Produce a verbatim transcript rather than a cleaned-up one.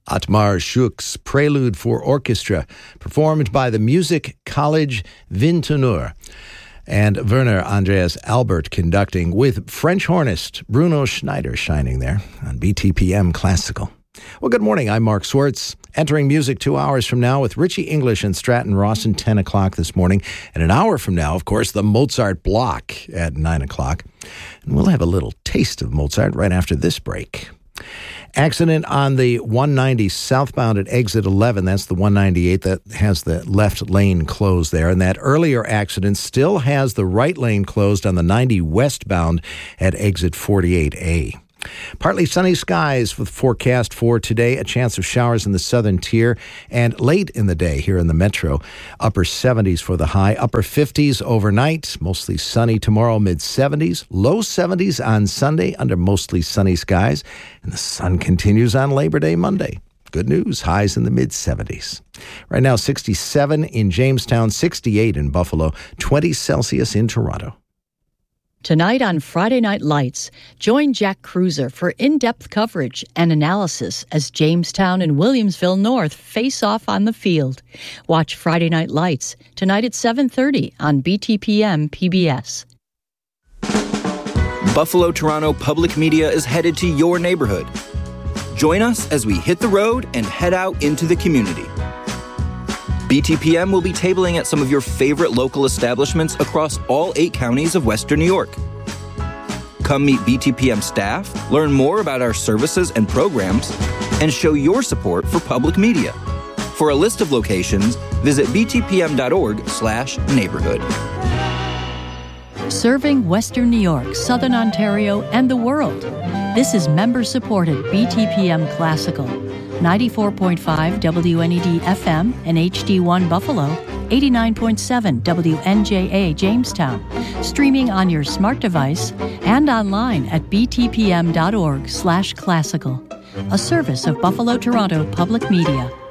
Atmar Schuch's Prelude for Orchestra, performed by the Music College Windtenor. And Werner Andreas Albert conducting with French hornist Bruno Schneider shining there on B T P M Classical. Well, good morning. I'm Mark Swartz. Entering music two hours from now with Richie English and Stratton Rawson, ten o'clock this morning. And an hour from now, of course, the Mozart block at nine o'clock. And we'll have a little taste of Mozart right after this break. Accident on the one ninety southbound at exit eleven. That's the one ninety-eight that has the left lane closed there. And that earlier accident still has the right lane closed on the ninety westbound at exit forty-eight A. Partly sunny skies with forecast for today. A chance of showers in the southern tier. And late in the day here in the metro, upper seventies for the high. Upper fifties overnight. Mostly sunny tomorrow, mid seventies. Low seventies on Sunday under mostly sunny skies. And the sun continues on Labor Day Monday. Good news, highs in the mid seventies. Right now, sixty-seven in Jamestown, sixty-eight in Buffalo, twenty Celsius in Toronto. Tonight on Friday Night Lights, join Jack Cruiser for in-depth coverage and analysis as Jamestown and Williamsville North face off on the field. Watch Friday Night Lights tonight at seven thirty on B T P M P B S. Buffalo Toronto Public Media is headed to your neighborhood. Join us as we hit the road and head out into the community. B T P M will be tabling at some of your favorite local establishments across all eight counties of Western New York. Come meet B T P M staff, learn more about our services and programs, and show your support for public media. For a list of locations, visit b t p m dot org slash neighborhood. Serving Western New York, Southern Ontario, and the world. This is member-supported B T P M Classical. ninety-four point five W N E D F M and H D one Buffalo, eighty-nine point seven W N J A Jamestown, streaming on your smart device and online at b t p m dot org slash classical, a service of Buffalo Toronto Public Media.